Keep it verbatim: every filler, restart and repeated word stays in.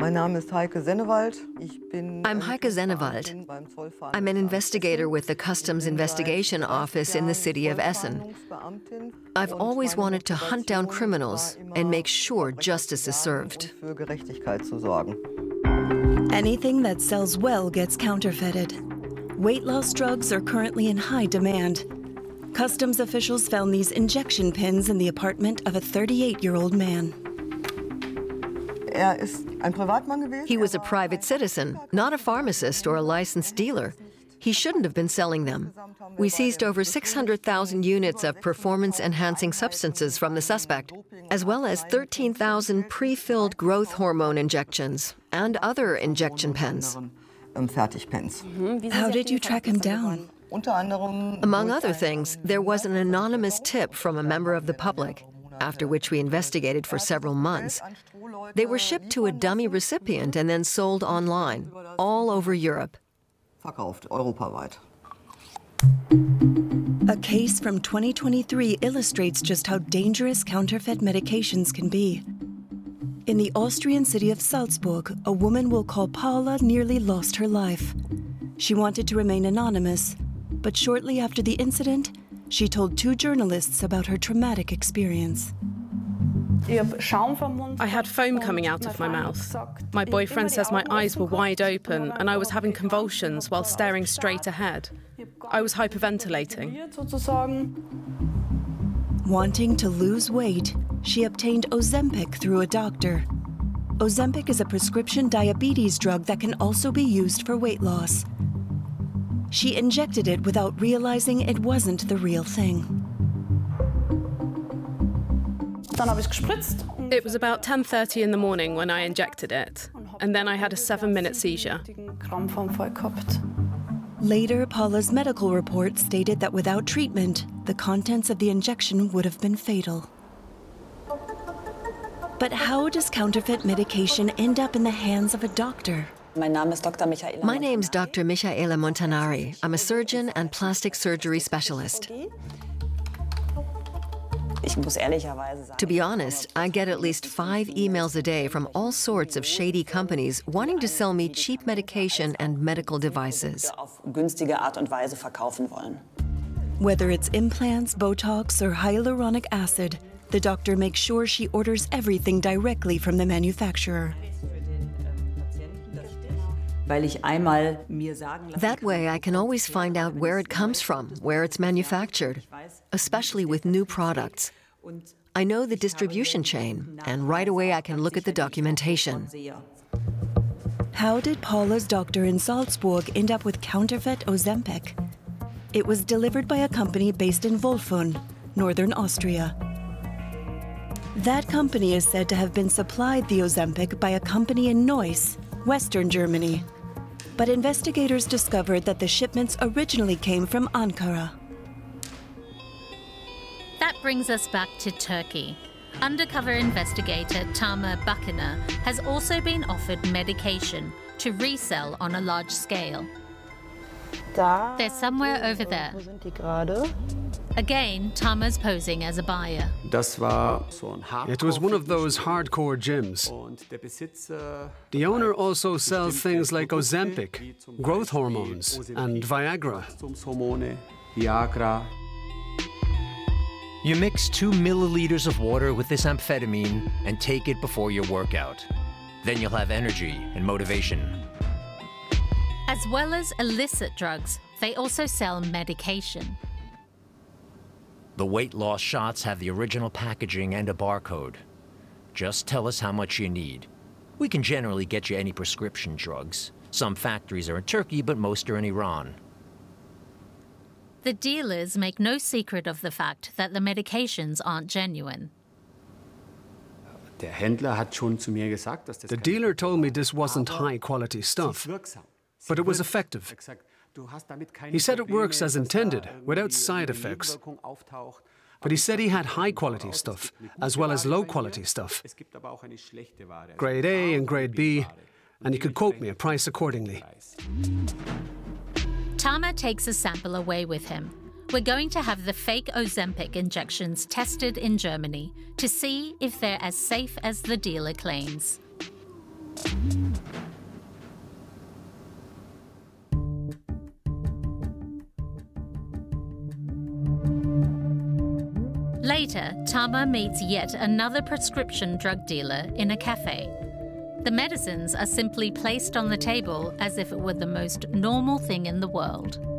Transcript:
I'm Heike Sennewald. I'm an investigator with the Customs Investigation Office in the city of Essen. I've always wanted to hunt down criminals and make sure justice is served. Anything that sells well gets counterfeited. Weight loss drugs are currently in high demand. Customs officials found these injection pins in the apartment of a thirty-eight-year-old man. He was a private citizen, not a pharmacist or a licensed dealer. He shouldn't have been selling them. We seized over six hundred thousand units of performance-enhancing substances from the suspect, as well as thirteen thousand pre-filled growth hormone injections and other injection pens. How did you track him down? Among other things, there was an anonymous tip from a member of the public, after which we investigated for several months. They were shipped to a dummy recipient and then sold online, all over Europe. A case from twenty twenty-three illustrates just how dangerous counterfeit medications can be. In the Austrian city of Salzburg, a woman we'll call Paula nearly lost her life. She wanted to remain anonymous, but shortly after the incident, she told two journalists about her traumatic experience. I had foam coming out of my mouth. My boyfriend says my eyes were wide open and I was having convulsions while staring straight ahead. I was hyperventilating. Wanting to lose weight, she obtained Ozempic through a doctor. Ozempic is a prescription diabetes drug that can also be used for weight loss. She injected it without realizing it wasn't the real thing. It was about ten thirty in the morning when I injected it, and then I had a seven-minute seizure. Later, Paula's medical report stated that without treatment, the contents of the injection would have been fatal. But how does counterfeit medication end up in the hands of a doctor? My name's Doctor Michaela Montanari. I'm a surgeon and plastic surgery specialist. To be honest, I get at least five emails a day from all sorts of shady companies wanting to sell me cheap medication and medical devices. Whether it's implants, Botox, or hyaluronic acid, the doctor makes sure she orders everything directly from the manufacturer. That way I can always find out where it comes from, where it's manufactured, especially with new products. I know the distribution chain, and right away I can look at the documentation. How did Paula's doctor in Salzburg end up with counterfeit Ozempic? It was delivered by a company based in Wolfun, northern Austria. That company is said to have been supplied the Ozempic by a company in Neuss, western Germany. But investigators discovered that the shipments originally came from Ankara. That brings us back to Turkey. Undercover investigator Tamer Bakiner has also been offered medication to resell on a large scale. They're somewhere over there. Again, Tamer's posing as a buyer. It was one of those hardcore gyms. The owner also sells things like Ozempic, growth hormones, and Viagra. You mix two milliliters of water with this amphetamine and take it before your workout. Then you'll have energy and motivation. As well as illicit drugs, they also sell medication. The weight loss shots have the original packaging and a barcode. Just tell us how much you need. We can generally get you any prescription drugs. Some factories are in Turkey, but most are in Iran. The dealers make no secret of the fact that the medications aren't genuine. The dealer told me this wasn't high-quality stuff, but it was effective. He said it works as intended, without side effects. But he said he had high-quality stuff, as well as low-quality stuff. Grade A and Grade B, and he could quote me a price accordingly. Tamer takes a sample away with him. We're going to have the fake Ozempic injections tested in Germany to see if they're as safe as the dealer claims. Later, Tama meets yet another prescription drug dealer in a cafe. The medicines are simply placed on the table as if it were the most normal thing in the world.